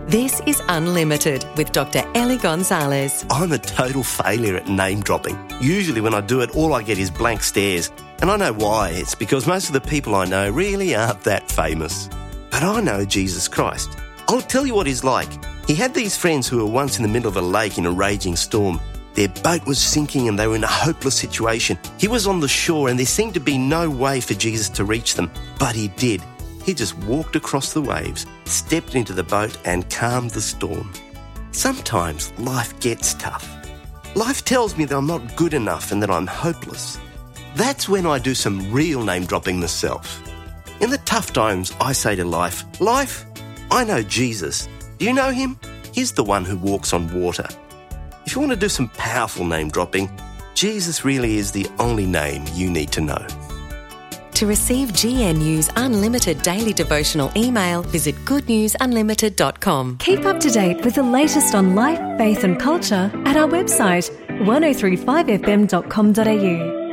This is Unlimited with Dr. Ellie Gonzalez. I'm a total failure at name dropping. Usually when I do it, all I get is blank stares. And I know why. It's because most of the people I know really aren't that famous. But I know Jesus Christ. I'll tell you what he's like. He had these friends who were once in the middle of a lake in a raging storm. Their boat was sinking and they were in a hopeless situation. He was on the shore and there seemed to be no way for Jesus to reach them. But he did. He just walked across the waves, stepped into the boat and calmed the storm. Sometimes life gets tough. Life tells me that I'm not good enough and that I'm hopeless. That's when I do some real name dropping myself. In the tough times, I say to life, "Life, I know Jesus. Do you know him? He's the one who walks on water." If you want to do some powerful name dropping, Jesus really is the only name you need to know. To receive GNU's Unlimited daily devotional email, visit goodnewsunlimited.com. Keep up to date with the latest on life, faith and culture at our website 1035fm.com.au.